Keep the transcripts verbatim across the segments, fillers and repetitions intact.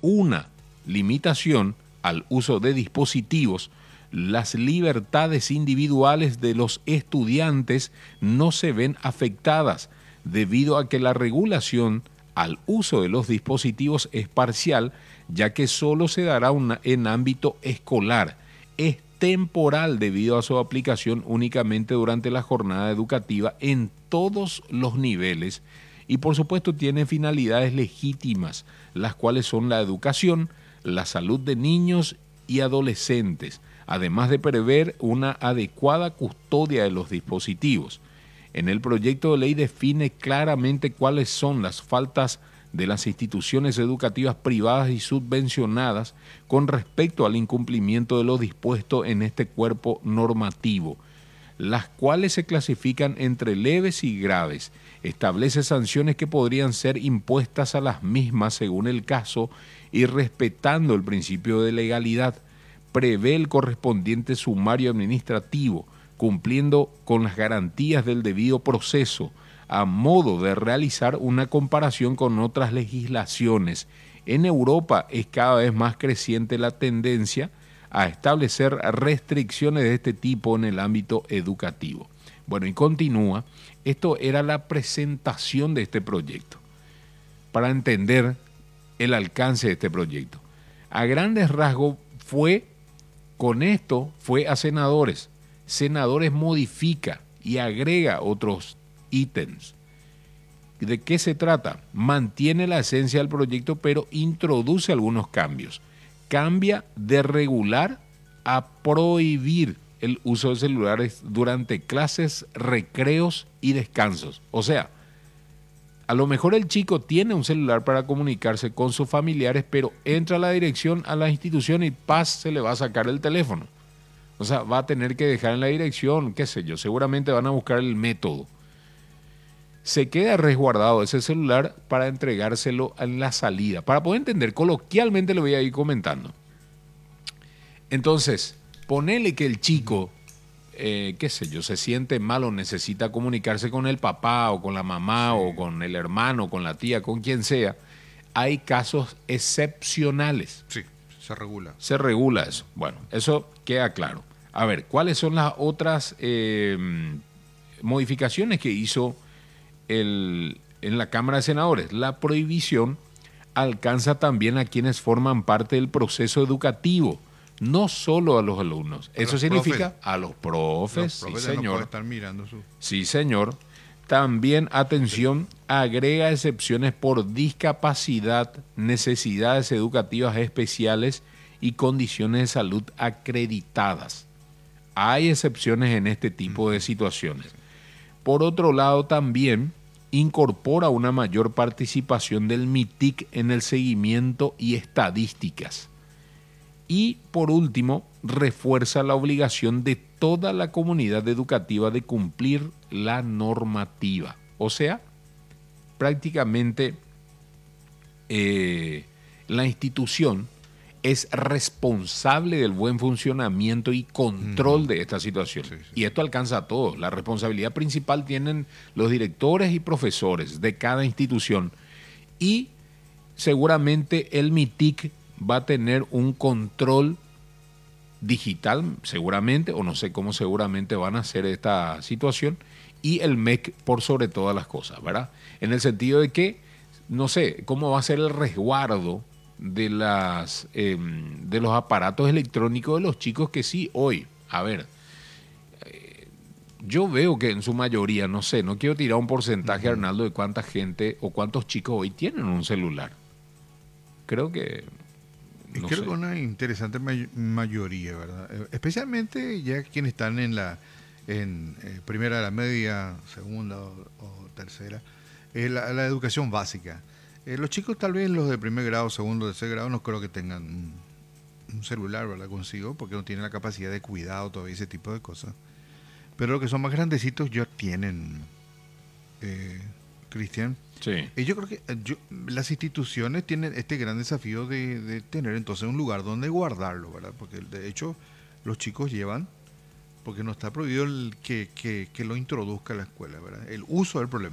una limitación al uso de dispositivos, las libertades individuales de los estudiantes no se ven afectadas debido a que la regulación al uso de los dispositivos es parcial, ya que solo se dará una, en ámbito escolar. Es temporal debido a su aplicación únicamente durante la jornada educativa en todos los niveles y por supuesto tiene finalidades legítimas, las cuales son la educación, la salud de niños y adolescentes, además de prever una adecuada custodia de los dispositivos. En el proyecto de ley define claramente cuáles son las faltas de las instituciones educativas privadas y subvencionadas con respecto al incumplimiento de lo dispuesto en este cuerpo normativo, las cuales se clasifican entre leves y graves. Establece sanciones que podrían ser impuestas a las mismas según el caso y respetando el principio de legalidad. Prevé el correspondiente sumario administrativo, cumpliendo con las garantías del debido proceso, a modo de realizar una comparación con otras legislaciones. En Europa es cada vez más creciente la tendencia a establecer restricciones de este tipo en el ámbito educativo. Bueno, y continúa, esto era la presentación de este proyecto, para entender el alcance de este proyecto. A grandes rasgos fue, con esto fue a senadores, senadores modifica y agrega otros ítems. ¿De qué se trata? Mantiene la esencia del proyecto, pero introduce algunos cambios. Cambia de regular a prohibir el uso de celulares durante clases, recreos y descansos. O sea, a lo mejor el chico tiene un celular para comunicarse con sus familiares, pero entra a la dirección a la institución y paz, se le va a sacar el teléfono. O sea, va a tener que dejar en la dirección, qué sé yo, seguramente van a buscar el método. Se queda resguardado ese celular para entregárselo en la salida. Para poder entender, coloquialmente lo voy a ir comentando. Entonces, ponele que el chico, eh, qué sé yo, se siente mal o necesita comunicarse con el papá o con la mamá sí. o con el hermano, con la tía, con quien sea. Hay casos excepcionales. Sí, se regula. Se regula eso. Bueno, eso queda claro. A ver, ¿cuáles son las otras eh, modificaciones que hizo el, en la Cámara de Senadores? La prohibición alcanza también a quienes forman parte del proceso educativo, no solo a los alumnos. A Eso los significa profes. a los profes, los profes sí, señor. No estar mirando su... Sí, señor. También, atención, agrega excepciones por discapacidad, necesidades educativas especiales y condiciones de salud acreditadas. Hay excepciones en este tipo de situaciones. Por otro lado, también incorpora una mayor participación del MITIC en el seguimiento y estadísticas. Y, por último, refuerza la obligación de toda la comunidad educativa de cumplir la normativa. O sea, prácticamente eh, la institución es responsable del buen funcionamiento y control uh-huh. de esta situación. Sí, sí. Y esto alcanza a todos. La responsabilidad principal tienen los directores y profesores de cada institución. Y seguramente el MITIC va a tener un control digital, seguramente, o no sé cómo seguramente van a hacer esta situación, y el M E C por sobre todas las cosas, ¿verdad? En el sentido de que, no sé, cómo va a ser el resguardo de, las, eh, de los aparatos electrónicos de los chicos que sí, hoy, a ver, eh, yo veo que en su mayoría, no sé, no quiero tirar un porcentaje, uh-huh. Arnaldo, de cuánta gente o cuántos chicos hoy tienen un celular. Creo que... No Creo sé. que una interesante may- mayoría, ¿verdad? Especialmente ya quienes están en la en eh, primera, la media, segunda o, o tercera, eh, la, la educación básica. Eh, los chicos tal vez los de primer grado, segundo, tercer grado, no creo que tengan un, un celular, ¿verdad? Consigo, porque no tienen la capacidad de cuidado todavía, ese tipo de cosas. Pero los que son más grandecitos ya tienen, eh, Cristian. Sí. Y yo creo que yo, las instituciones tienen este gran desafío de, de tener entonces un lugar donde guardarlo, ¿verdad? Porque de hecho los chicos llevan, porque no está prohibido el que, que, que lo introduzca a la escuela, ¿verdad? El uso del problema.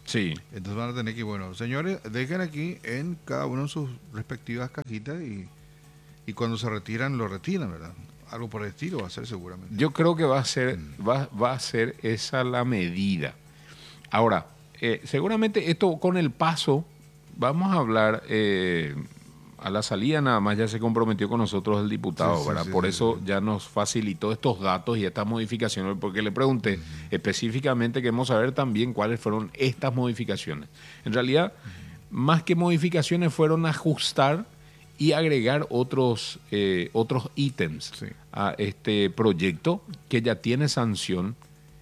Sí. Entonces van a tener que, bueno, señores, dejen aquí en cada uno de sus respectivas cajitas y, y cuando se retiran, lo retiran, ¿verdad? Algo por el estilo va a ser seguramente. Yo creo que va a ser, Mm. va, va a ser esa la medida. Ahora, eh, seguramente esto con el paso, vamos a hablar, eh, a la salida nada más ya se comprometió con nosotros el diputado, Sí, sí, ¿verdad? sí, Por sí, eso sí. ya nos facilitó estos datos y estas modificaciones, porque le pregunté específicamente, queremos saber también cuáles fueron estas modificaciones. En realidad, más que modificaciones, fueron ajustar y agregar otros, eh, otros ítems Sí. a este proyecto que ya tiene sanción,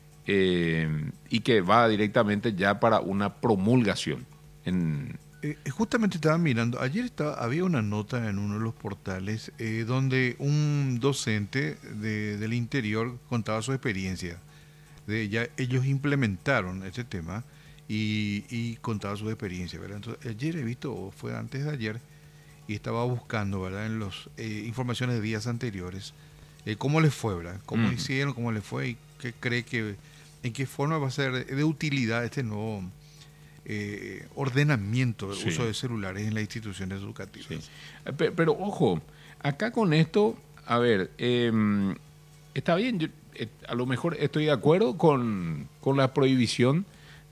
eh, y que va directamente ya para una promulgación. En, Eh, justamente estaba mirando, ayer estaba, había una nota en uno de los portales eh, donde un docente de- del interior contaba su experiencia. De ya ellos implementaron este tema y, y contaba su experiencia, ¿verdad? Entonces, ayer he visto, o fue antes de ayer, y estaba buscando, ¿verdad? En las eh, informaciones de días anteriores, eh, cómo les fue, ¿verdad? Cómo Ujú. hicieron, cómo les fue y qué cree que, en qué forma va a ser de utilidad este nuevo eh, ordenamiento del uso Sí, de celulares en las instituciones sí. educativas. Eh, pe- Pero, ojo, acá con esto, a ver, eh, está bien, yo, eh, a lo mejor estoy de acuerdo con, con la prohibición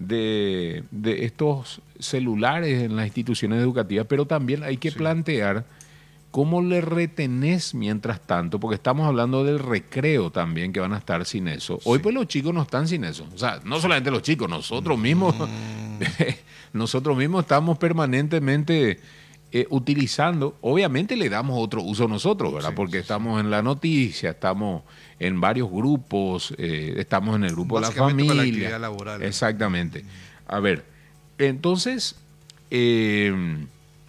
de, de estos celulares en las instituciones educativas, pero también hay que Sí. plantear cómo le retenés mientras tanto, porque estamos hablando del recreo también, que van a estar sin eso. Hoy Sí. pues los chicos no están sin eso. O sea, no solamente los chicos, nosotros mismos, Mm, nosotros mismos estamos permanentemente eh, utilizando. Obviamente le damos otro uso nosotros, ¿verdad? sí, Porque sí, sí. estamos en la noticia, estamos en varios grupos, eh, estamos en el grupo de la Básicamente para la familia. actividad laboral, ¿verdad? Exactamente. A ver, entonces, eh,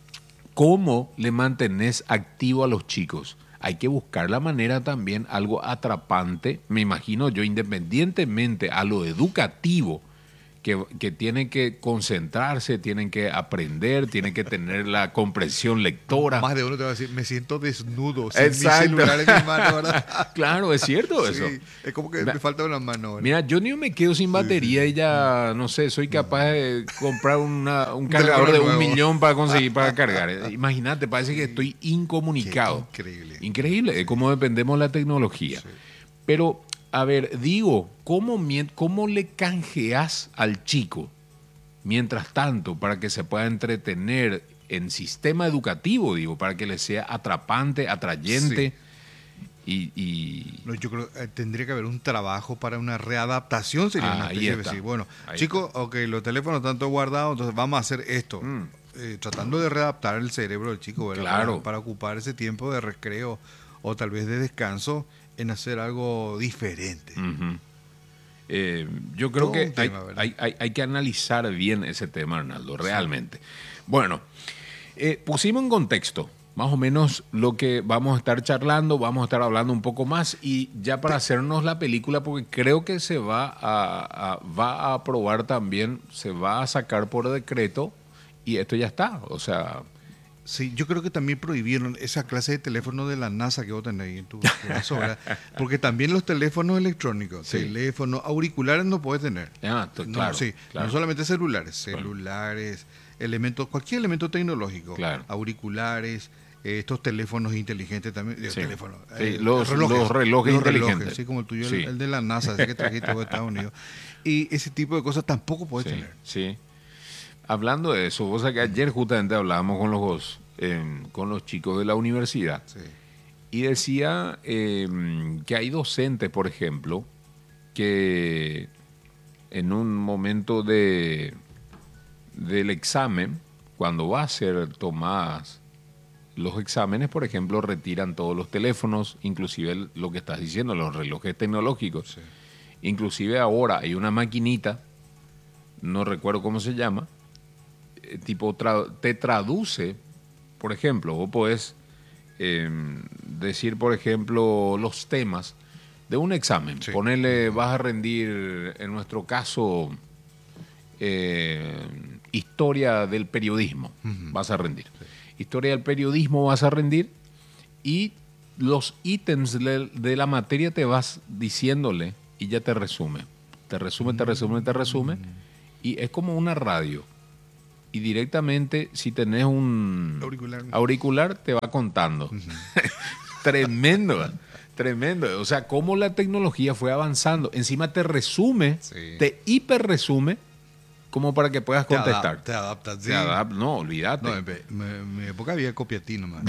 ¿cómo le mantenés activo a los chicos? Hay que buscar la manera también, algo atrapante, me imagino yo, independientemente a lo educativo, que, que tienen que concentrarse, tienen que aprender, tienen que tener la comprensión lectora. Más de uno te va a decir, me siento desnudo, sin mi Exacto. celular en mi mano, ¿verdad? Claro, es cierto eso. Sí, es como que Na- me falta una mano, ¿verdad? Mira, yo ni me quedo sin Sí, sí, batería sí. y ya, no sé, soy capaz de comprar una- un Un cargador teléfono de un nuevo. millón para conseguir, para cargar. Imagínate, parece que estoy Qué incomunicado. increíble. Increíble, de cómo dependemos de la tecnología. Sí. Pero, a ver, digo, ¿cómo, mien- cómo le canjeás al chico, mientras tanto, para que se pueda entretener en sistema educativo, digo, para que le sea atrapante, atrayente? Y, y- No, yo creo que eh, tendría que haber un trabajo para una readaptación, sería una Ah, ahí especie de está. decir, bueno, Ahí chicos, ok, los teléfonos están todos guardados, entonces vamos a hacer esto. Mm. Eh, tratando de readaptar el cerebro del chico, ¿verdad? Claro. Para, para ocupar ese tiempo de recreo o tal vez de descanso en hacer algo diferente. Ujú. Eh, yo creo Todo que un hay, tema, ¿verdad? hay- hay- hay que analizar bien ese tema, Arnaldo, realmente. Bueno, eh, pusimos en contexto más o menos lo que vamos a estar charlando, vamos a estar hablando un poco más y ya para hacernos la película, porque creo que se va a, a- va a aprobar también, se va a sacar por decreto y esto ya está. O sea, Sí, yo creo que también prohibieron esa clase de teléfono de la NASA que vos tenés ahí en tu brazo, ¿verdad? Porque también los teléfonos electrónicos, Sí. teléfonos, auriculares no puedes tener. ah, t- No, claro, sí, claro. no solamente celulares, celulares, elementos, cualquier elemento tecnológico, Claro. auriculares, eh, estos teléfonos inteligentes también, eh, Sí. teléfonos, Sí, eh, los- los relojes inteligentes. sí, como el tuyo, Sí. el, el de la NASA, ese que trajiste vos de Estados Unidos. Y ese tipo de cosas tampoco puedes Sí, tener. sí. Hablando de eso, vos sabés que ayer justamente hablábamos con los, eh, con los chicos de la universidad Sí. y decía eh, que hay docentes, por ejemplo, que en un momento de, del examen, cuando va a ser tomadas los exámenes, por ejemplo, retiran todos los teléfonos, inclusive el- lo que estás diciendo, los relojes tecnológicos. Sí. Inclusive ahora hay una maquinita, no recuerdo cómo se llama, eh, tipo tra- te traduce, por ejemplo, vos podés eh, decir, por ejemplo, los temas de un examen. Sí. Ponerle, vas a rendir, en nuestro caso, eh, historia del periodismo, Ujú. vas a rendir. Historia del periodismo vas a rendir y los ítems de, de la materia te vas diciéndole y ya te resume. Te resume, te resume, te resume y es como una radio. Y directamente, si tenés un Auricular, auricular te va contando. Uh-huh. Tremendo, tremendo. O sea, cómo la tecnología fue avanzando. Encima te resume, sí. te hiper resume, como para que puedas contestar. Te adaptas, sí. Te adap- no, olvídate. No, en mi época había copiatino, man.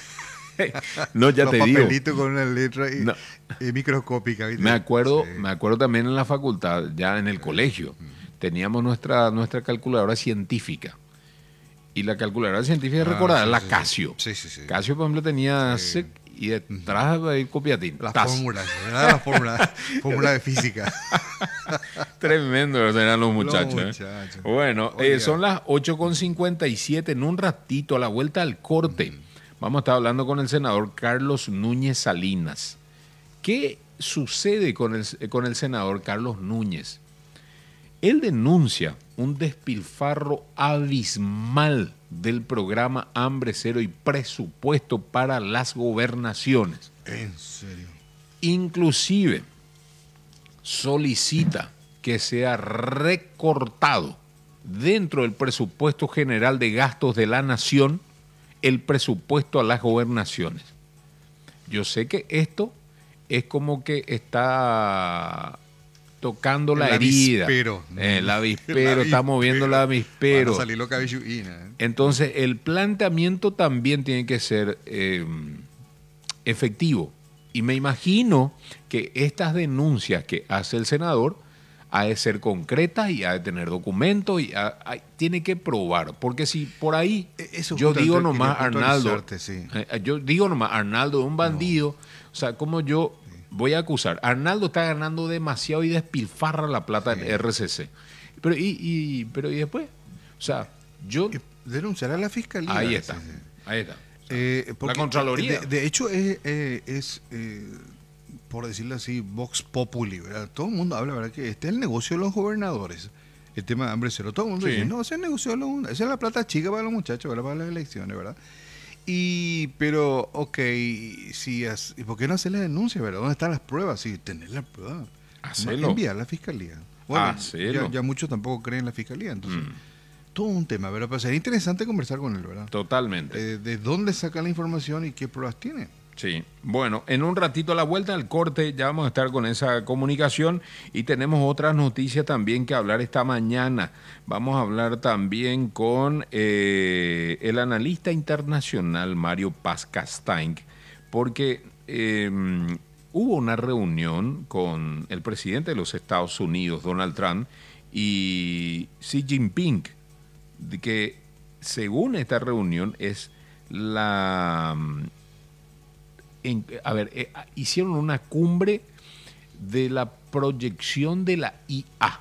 No, ya Los te digo. papelitos con una letra y, no. y microscópica. ¿Viste? Me acuerdo, sí. me acuerdo también en la facultad, ya en el colegio, teníamos nuestra, nuestra calculadora científica. Y la calculadora científica, ah, recordar, sí, la sí, Casio. Sí, sí, sí. Casio, por ejemplo, tenía sí. sec y detrás uh-huh. el copiatín. La fórmula, la fórmula, fórmula de física. Tremendo eran los muchachos. Los muchachos. ¿eh? Bueno, eh, son las ocho con cincuenta y siete. En un ratito, a la vuelta al corte, uh-huh. vamos a estar hablando con el senador Carlos Núñez Salinas. ¿Qué sucede con el, con el senador Carlos Núñez? Él denuncia un despilfarro abismal del programa Hambre Cero y presupuesto para las gobernaciones. ¿En serio? Inclusive solicita que sea recortado dentro del presupuesto general de gastos de la nación el presupuesto a las gobernaciones. Yo sé que esto es como que está tocando la, la herida. Avispero. Eh, el avispero, está moviendo el avispero. Van a salir los cabelluina, ¿eh? Entonces, el planteamiento también tiene que ser eh, efectivo. Y me imagino que estas denuncias que hace el senador ha de ser concretas y ha de tener documentos y ha, ha, tiene que probar. Porque si por ahí Eso yo digo nomás Arnaldo, sí. eh, yo digo nomás Arnaldo de un bandido, no. O sea, como yo voy a acusar, Arnaldo está ganando demasiado y despilfarra la plata sí. en R C C. Pero y, y, pero y después, o sea, yo... Denunciar a la fiscalía. Ahí está, sí, sí. ahí está. O sea, eh, la Contraloría. De, de hecho, es, eh, es eh, por decirlo así, Vox Populi, ¿verdad? Todo el mundo habla, ¿verdad? Que este es el negocio de los gobernadores, el tema de Hambre Cero. Todo el mundo sí. dice, no, ese es el negocio de los... Esa es la plata chica para los muchachos, ¿verdad? Para las elecciones, ¿verdad? Y, pero, ok, si as, ¿y por qué no hacer la denuncia, verdad? ¿Dónde están las pruebas? Si tener la prueba, Hacelo. Enviar a la fiscalía. Bueno, ya, ya muchos tampoco creen en la fiscalía, entonces, mm. todo un tema, ¿verdad? Pero sería interesante conversar con él, ¿verdad? Totalmente. Eh, ¿De dónde saca la información y qué pruebas tiene? Sí, bueno, en un ratito a la vuelta al corte ya vamos a estar con esa comunicación y tenemos otras noticias también que hablar esta mañana. Vamos a hablar también con eh, el analista internacional Mario Paz Castaing, porque eh, hubo una reunión con el presidente de los Estados Unidos, Donald Trump, y Xi Jinping, de que según esta reunión es la... En, a ver, eh, hicieron una cumbre de la proyección de la I A.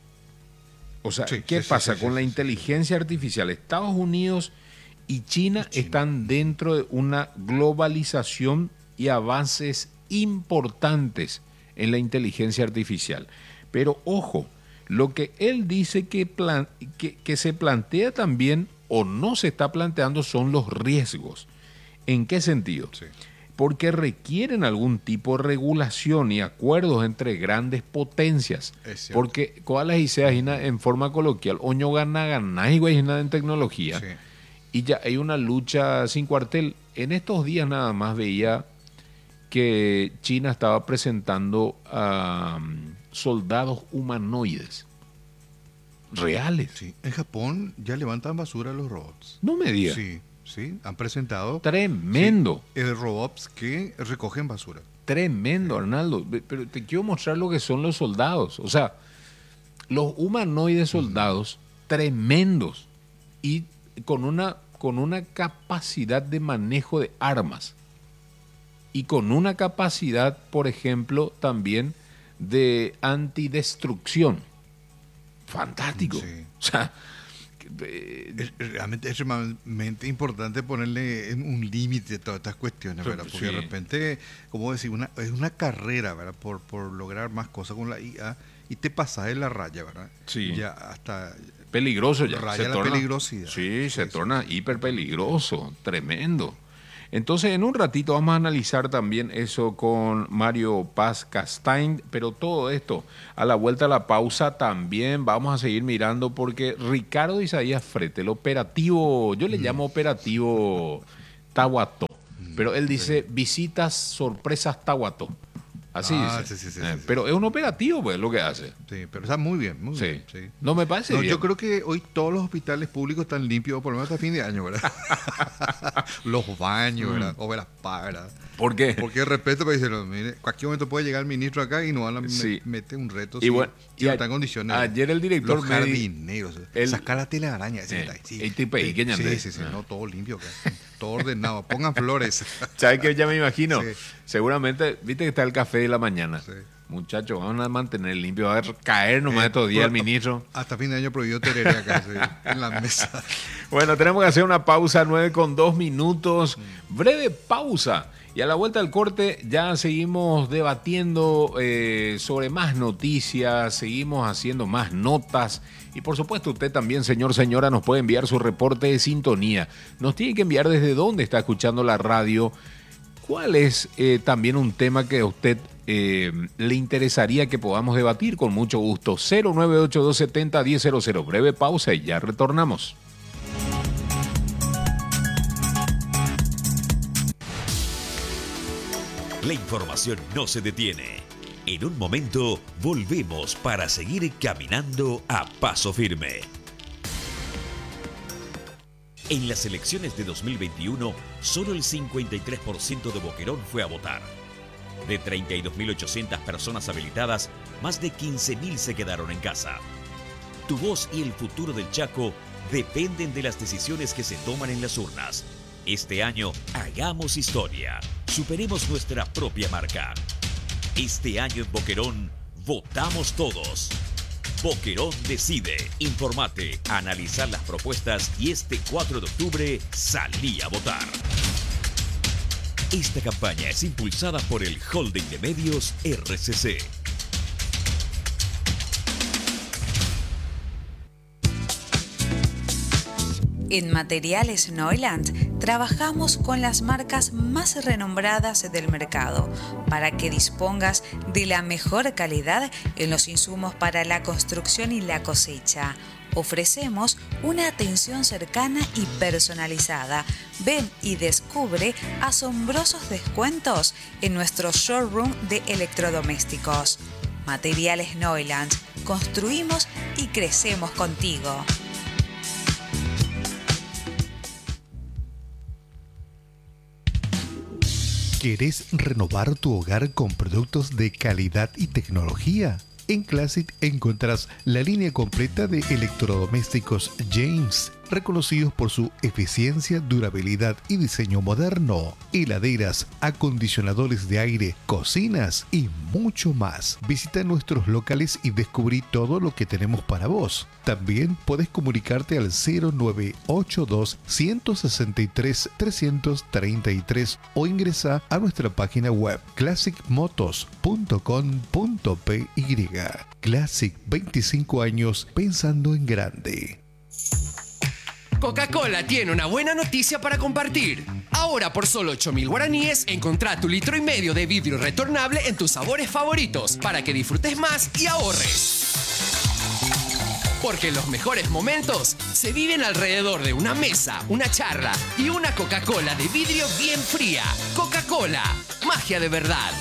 O sea, sí, ¿qué sí, pasa sí, con sí, la sí, inteligencia sí. artificial? Estados Unidos y China, China están dentro de una globalización y avances importantes en la inteligencia artificial. Pero ojo, lo que él dice que, plan, que, que se plantea también o no se está planteando son los riesgos. ¿En qué sentido? Sí. Porque requieren algún tipo de regulación y acuerdos entre grandes potencias. Porque Koalas y Seas en forma coloquial, oño gana ganá y en tecnología. Sí. Y ya hay una lucha sin cuartel. En estos días nada más veía que China estaba presentando a um, soldados humanoides reales. Sí. En Japón ya levantan basura los robots. No me digas. Sí. Sí, han presentado... Tremendo. Sí, eh, robots que recogen basura. Tremendo, sí. Arnaldo. Pero te quiero mostrar lo que son los soldados. O sea, los humanoides soldados, uh-huh. tremendos. Y con una, con una capacidad de manejo de armas. Y con una capacidad, por ejemplo, también de antidestrucción. Fantástico. Sí. O sea... Es, realmente es extremadamente importante ponerle un límite a todas estas cuestiones, ¿verdad? Porque sí. de repente, como decir, una, es una carrera, ¿verdad? Por, por lograr más cosas con la I A y te pasas de la raya, ¿verdad? Sí. Ya hasta... Peligroso ya. Raya se la torna, peligrosidad. Sí, se sí, torna sí. hiper peligroso, tremendo. Entonces, en un ratito vamos a analizar también eso con Mario Paz Castain, pero todo esto, a la vuelta a la pausa también vamos a seguir mirando porque Ricardo Isaías Frete, el operativo, yo le mm. llamo operativo Tahuató, mm. pero él dice sí. visitas sorpresas Tahuató. Así ah, dice. Sí, sí, sí, eh, sí, pero sí. es un operativo, pues, lo que hace. Sí, pero está muy bien, muy sí. bien. Sí. No me parece no, bien. Yo creo que hoy todos los hospitales públicos están limpios, por lo menos hasta fin de año, ¿verdad? Los baños, ¿verdad? Mm. O las pagas. ¿Por qué? Porque de respeto, para decirlo, mire, cualquier momento puede llegar el ministro acá y nos van a sí. meter un reto. Y si, bueno, si no está en condiciones. Ayer el director los jardineros, el, sacar la telaraña. Eh, sí, el tipo ahí, sí, sí, sí, sí, ah. no, todo limpio acá. Todo ordenado. Pongan flores. ¿Sabes qué? Ya me imagino. Sí. Seguramente, viste que está el café de la mañana. Sí. Muchachos, vamos a mantener limpio. Va a caer nomás eh, estos días el ministro. Hasta fin de año prohibido tereré acá, sí, en la mesa. Bueno, tenemos que hacer una pausa, nueve con dos minutos. Mm. Breve pausa. Y a la vuelta del corte ya seguimos debatiendo eh, sobre más noticias, seguimos haciendo más notas. Y por supuesto usted también, señor, señora, nos puede enviar su reporte de sintonía. Nos tiene que enviar desde dónde está escuchando la radio. ¿Cuál es eh, también un tema que a usted eh, le interesaría que podamos debatir? Con mucho gusto. cero nueve ocho dos siete cero, uno cero cero. Breve pausa y ya retornamos. La información no se detiene. En un momento volvemos para seguir caminando a paso firme. En las elecciones de dos mil veintiuno, solo el cincuenta y tres por ciento de Boquerón fue a votar. De treinta y dos mil ochocientas personas habilitadas, más de quince mil se quedaron en casa. Tu voz y el futuro del Chaco dependen de las decisiones que se toman en las urnas. Este año, hagamos historia. Superemos nuestra propia marca. Este año en Boquerón, votamos todos. Boquerón decide. Informate, analizar las propuestas y este cuatro de octubre salí a votar. Esta campaña es impulsada por el Holding de Medios R C C. En Materiales Neuland trabajamos con las marcas más renombradas del mercado para que dispongas de la mejor calidad en los insumos para la construcción y la cosecha. Ofrecemos una atención cercana y personalizada. Ven y descubre asombrosos descuentos en nuestro showroom de electrodomésticos. Materiales Neuland. Construimos y crecemos contigo. ¿Querés renovar tu hogar con productos de calidad y tecnología? En Classic encontrás la línea completa de electrodomésticos James, reconocidos por su eficiencia, durabilidad y diseño moderno. Heladeras, acondicionadores de aire, cocinas y mucho más. Visita nuestros locales y descubrí todo lo que tenemos para vos. También puedes comunicarte al cero nueve ocho dos, uno seis tres, tres tres tres o ingresa a nuestra página web classic motos punto com punto p y. Classic, veinticinco años pensando en grande. Coca-Cola tiene una buena noticia para compartir. Ahora por solo ocho mil guaraníes, encontrá tu litro y medio de vidrio retornable en tus sabores favoritos para que disfrutes más y ahorres. Porque los mejores momentos se viven alrededor de una mesa, una charla y una Coca-Cola de vidrio bien fría. Coca-Cola, magia de verdad.